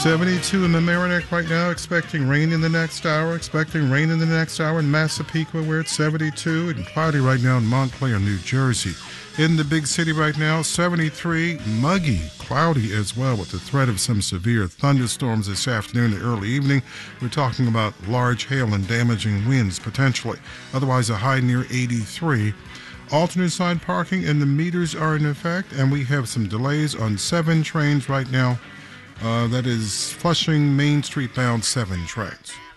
72 in the Mamaroneck right now, expecting rain in the next hour. In Massapequa, where it's 72, and cloudy right now in Montclair, New Jersey. In the big city right now, 73, muggy, cloudy as well, with the threat of some severe thunderstorms this afternoon and early evening. We're talking about large hail and damaging winds potentially. Otherwise, a high near 83. Alternate side parking and the meters are in effect, and we have some delays on 7 trains right now. That is Flushing Main Street bound 7 trains.